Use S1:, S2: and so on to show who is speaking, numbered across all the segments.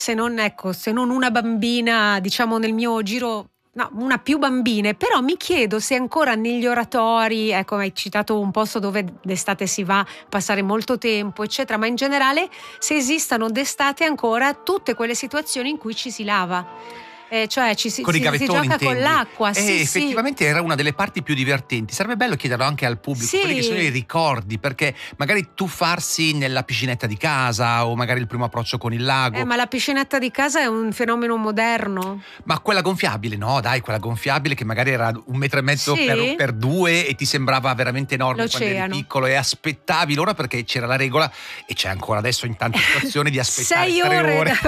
S1: se non una bambina, diciamo nel mio giro. No, una più bambine, però mi chiedo se ancora negli oratori, ecco, hai citato un posto dove d'estate si va a passare molto tempo, eccetera, ma in generale se esistano d'estate ancora tutte quelle situazioni in cui ci si lava. Cioè
S2: Con i
S1: si
S2: gavettoni
S1: gioca con
S2: intendi?
S1: l'acqua, sì,
S2: Effettivamente era una delle parti più divertenti. Sarebbe bello chiederlo anche al pubblico, quelli che sono i
S1: sì.
S2: ricordi, perché magari tuffarsi nella piscinetta di casa o magari il primo approccio con il lago.
S1: Ma la piscinetta di casa è un fenomeno moderno.
S2: Ma quella gonfiabile? No, dai, quella gonfiabile che magari era 1,5 metri
S1: Sì?
S2: per 2 e ti sembrava veramente enorme quando eri
S1: L'oceano.
S2: piccolo e aspettavi l'ora, perché c'era la regola, e c'è ancora adesso in tante situazioni, di aspettare
S1: 6
S2: 3
S1: ore.
S2: ore.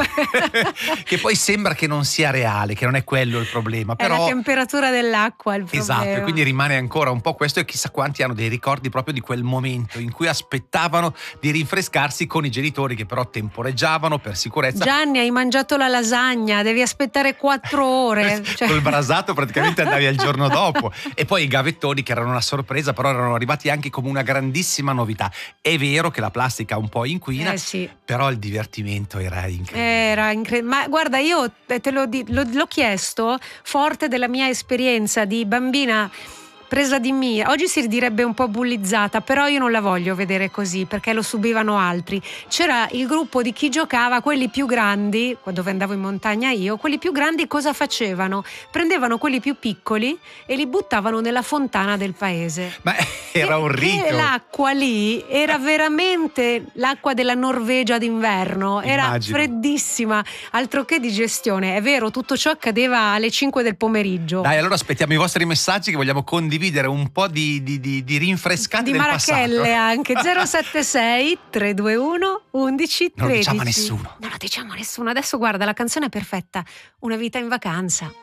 S2: Che poi sembra che non sia reale, che non è quello il problema,
S1: È la
S2: però
S1: temperatura dell'acqua il problema.
S2: esatto, e quindi rimane ancora un po' questo, e chissà quanti hanno dei ricordi proprio di quel momento in cui aspettavano di rinfrescarsi con i genitori che però temporeggiavano per sicurezza.
S1: Gianni, hai mangiato la lasagna, devi aspettare 4 ore.
S2: Col brasato praticamente andavi al giorno dopo. E poi i gavettoni, che erano una sorpresa, però erano arrivati anche come una grandissima novità. È vero che la plastica un po' inquina,
S1: Sì.
S2: però il divertimento era incredibile.
S1: Ma guarda, io l'ho chiesto forte della mia esperienza di bambina presa di mira. Oggi si direbbe un po' bullizzata, però io non la voglio vedere così, perché lo subivano altri. C'era il gruppo di chi giocava, quelli più grandi, dove andavo in montagna io, quelli più grandi cosa facevano? Prendevano quelli più piccoli e li buttavano nella fontana del paese.
S2: Ma era un rito.
S1: E l'acqua lì era veramente l'acqua della Norvegia d'inverno, era
S2: Immagino.
S1: freddissima, altro che di gestione. È vero, tutto ciò accadeva alle 5 del pomeriggio.
S2: Dai, allora aspettiamo i vostri messaggi, che vogliamo condividere un po' di rinfrescate
S1: Di
S2: del
S1: Marachelle
S2: passato.
S1: anche. 076 321 11 13.
S2: Non lo diciamo a nessuno.
S1: Non lo diciamo a nessuno. Adesso guarda, la canzone è perfetta, Una vita in vacanza.